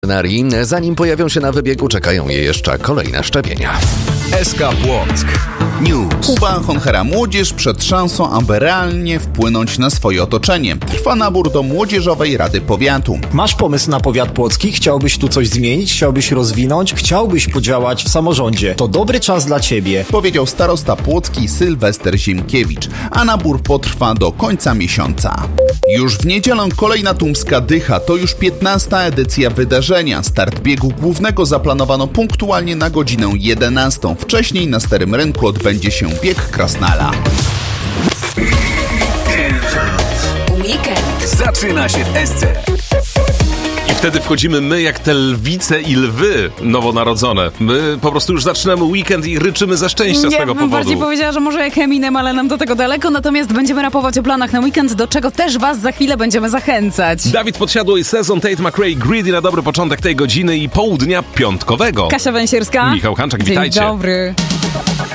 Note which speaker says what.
Speaker 1: Zanim pojawią się na wybiegu, czekają je jeszcze kolejne szczepienia.
Speaker 2: SK Płock News.
Speaker 3: Kuba Honchera młodzież przed szansą, aby realnie wpłynąć na swoje otoczenie. Trwa nabór do Młodzieżowej Rady Powiatu.
Speaker 4: Masz pomysł na powiat płocki? Chciałbyś tu coś zmienić? Chciałbyś rozwinąć? Chciałbyś podziałać w samorządzie? To dobry czas dla Ciebie.
Speaker 3: Powiedział starosta płocki Sylwester Ziemkiewicz, a nabór potrwa do końca miesiąca. Już w niedzielę kolejna Tumska Dycha, to już 15. edycja wydarzenia. Start biegu głównego zaplanowano punktualnie na godzinę 11. Wcześniej na Starym Rynku odbędzie się bieg Krasnala.
Speaker 2: Weekend zaczyna się w SC.
Speaker 5: I wtedy wchodzimy my jak te lwice i lwy nowonarodzone. My po prostu już zaczynamy weekend i ryczymy ze szczęścia z tego powodu.
Speaker 6: Ja bym bardziej powiedziała, że może jak Eminem, ale nam do tego daleko. Natomiast będziemy rapować o planach na weekend, do czego też was za chwilę będziemy zachęcać.
Speaker 5: Dawid Podsiadło i Sezon, Tate McRae, Greedy na dobry początek tej godziny i południa piątkowego.
Speaker 6: Kasia Węsierska.
Speaker 5: Michał Hanczak, witajcie.
Speaker 6: Dzień dobry.